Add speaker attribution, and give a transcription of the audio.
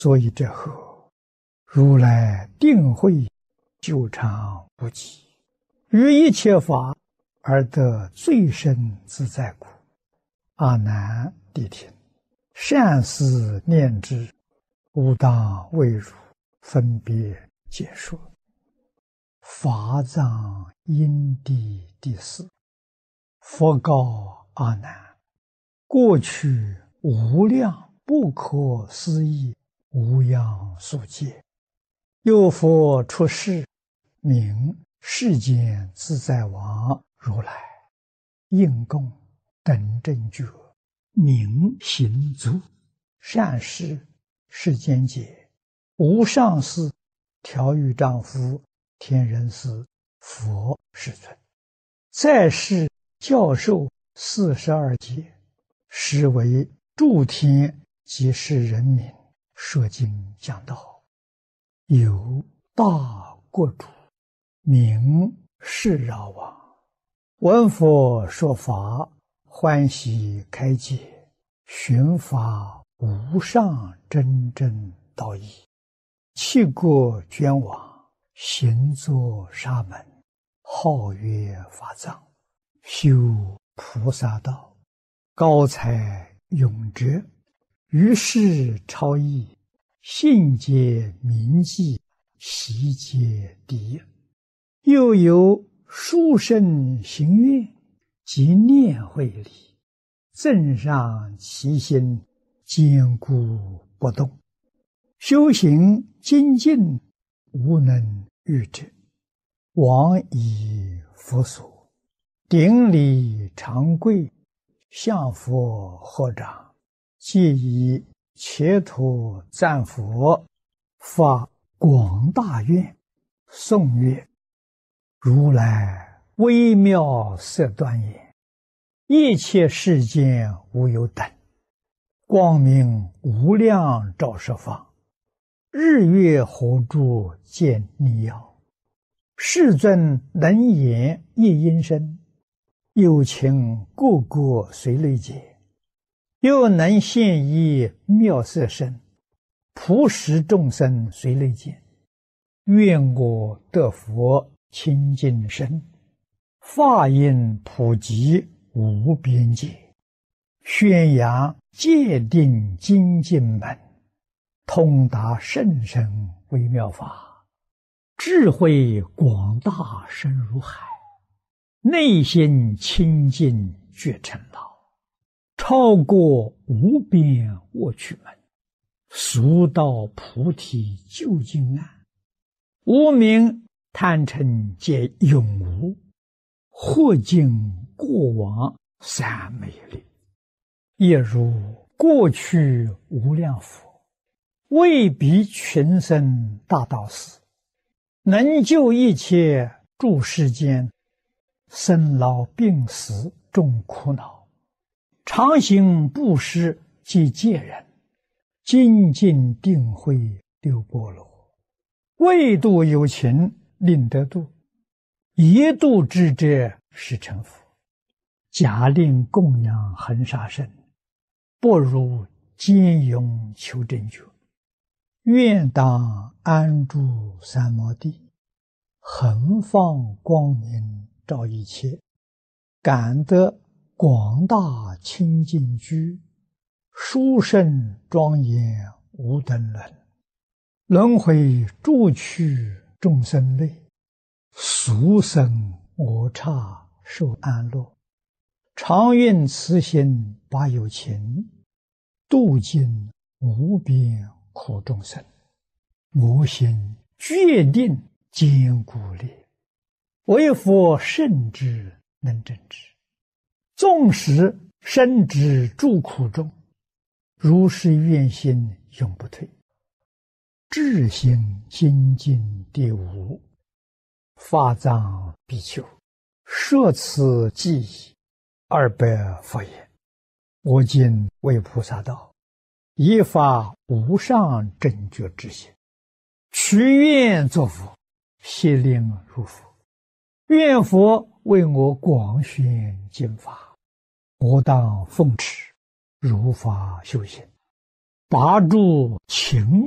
Speaker 1: 所以者何？如来定慧久常不极，于一切法而得最深自在故。阿难谛听，善思念之，吾当为汝分别解说。法藏因地第四。佛告阿难：过去无量不可思议无量数劫，有佛出世，名世间自在王如来，应供等正觉，明行足，善事世间解，无上士，调御丈夫，天人师，佛世尊，在世教授42节，实为诸天及世人民说经讲道。有大国主，名释饶王，闻佛说法，欢喜开解，寻法无上真正道义，弃国捐往，行作沙门，号曰法藏，修菩萨道，高才永哲，于世超逸，信解明记，习皆第一。又有殊胜行愿及念慧力，增上其心，坚固不动，修行精进，无能御者。往以佛所，顶礼长跪，向佛合掌，皆以切土赞佛，发广大愿，颂曰：如来微妙色端严，一切世间无有等，光明无量照十方，日月火柱见逆耀，世尊能言一音声，有情个个随类解，又能现一妙色身，普使众生随类见。愿我得佛清净身，法音普及无边界，宣扬戒定精进门，通达甚深微妙法，智慧广大深如海，内心清净觉成道，超过无边卧趣门，速到菩提究竟岸，无明贪嗔皆永无，或尽过往三昧力。也如过去无量佛，为彼群生大道士，能救一切诸世间生老病死众苦恼，常行布施及戒人，精进定慧六波罗，为度有情令得度，一度之者是成佛。假令供养恒沙身，不如坚勇求真觉。愿当安住三摩地，恒放光明照一切，感得广大清净居，殊胜庄严无等伦。轮回诸趣众生类，俗生我刹受安乐。常愿慈心把有情，度尽无边苦众生。我心决定坚固力，为佛圣之能证之。纵使身之诸苦中，如是愿心永不退。智心精进第五。法藏比丘，摄此记忆200佛言：我今为菩萨道，以发无上正觉之心，许愿作佛，悉令入佛。愿佛为我广宣经法，我当奉持，如法修行，拔诸情